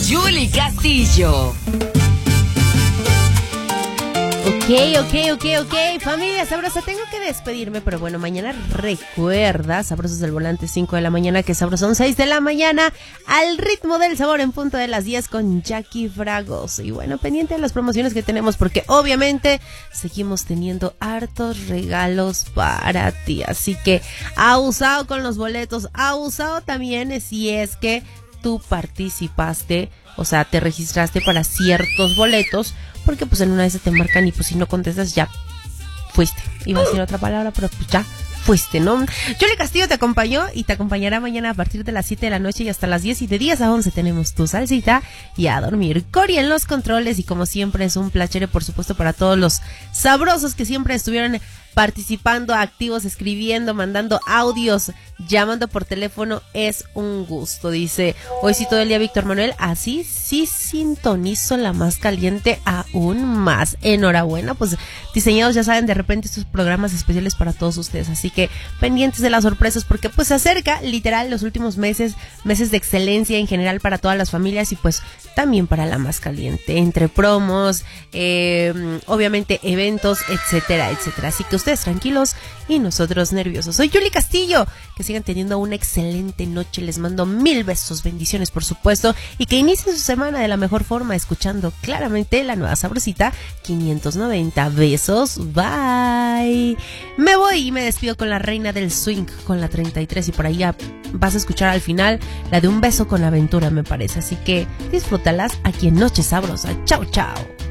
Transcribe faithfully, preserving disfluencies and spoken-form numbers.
Yuli Castillo. Ok, ok, ok, ok, familia sabrosa, tengo que despedirme, pero bueno, mañana recuerda, Sabrosos del Volante, cinco de la mañana, que Sabrosón, seis de la mañana, al ritmo del sabor en punto de las diez con Jackie Fragoso. Y bueno, pendiente de las promociones que tenemos, porque obviamente seguimos teniendo hartos regalos para ti, así que abusado con los boletos, abusado también si es que tú participaste, o sea, te registraste para ciertos boletos, porque pues en una vez te marcan y pues si no contestas ya fuiste. Iba a decir otra palabra, pero pues ya fuiste, ¿no? Yuli Castillo te acompañó y te acompañará mañana a partir de las siete de la noche y hasta las diez, y de diez a once tenemos tu salsita y a dormir. Cori en los controles, y como siempre es un placer, por supuesto, para todos los sabrosos que siempre estuvieron participando, activos, escribiendo, mandando audios, llamando por teléfono. Es un gusto. Dice, hoy sí todo el día Víctor Manuel, así sí sintonizo la más caliente aún más. Enhorabuena, pues diseñados, ya saben, de repente estos programas especiales para todos ustedes, así que pendientes de las sorpresas, porque pues se acerca literal los últimos meses, meses de excelencia en general para todas las familias, y pues también para la más caliente, entre promos, eh, obviamente eventos, etcétera, etcétera. Así que ustedes tranquilos y nosotros nerviosos. Soy Yuli Castillo, que sigan teniendo una excelente noche, les mando mil besos, bendiciones por supuesto, y que inicien su semana de la mejor forma, escuchando claramente la nueva sabrosita quinientos noventa. Besos, bye. Me voy y me despido con la reina del swing, con la treinta y tres, y por ahí ya vas a escuchar al final la de Un beso con aventura, me parece, así que disfrútalas aquí en Noche Sabrosa. Chao, chao.